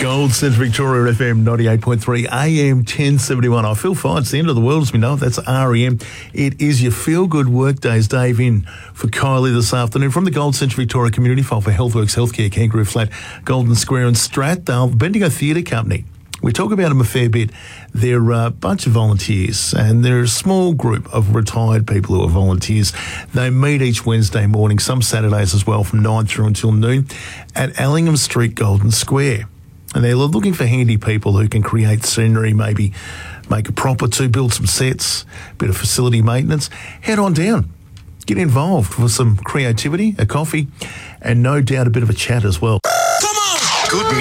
Gold Centre Victoria FM 98.3 AM 1071. I feel fine. It's the end of the world as we know it. That's REM. It is your feel-good workdays. Dave in for Kylie this afternoon from the Gold Centre Victoria Community File for Healthworks Healthcare, Kangaroo Flat, Golden Square and Stratdale. Bendigo Theatre Company. We talk about them a fair bit. They're a bunch of volunteers and they're a small group of retired people who are volunteers. They meet each Wednesday morning, some Saturdays as well, from 9 through until noon at Allingham Street, Golden Square. And they're looking for handy people who can create scenery, maybe make a prop or two, build some sets, a bit of facility maintenance. Head on down. Get involved with some creativity, a coffee, and no doubt a bit of a chat as well. Come on! Good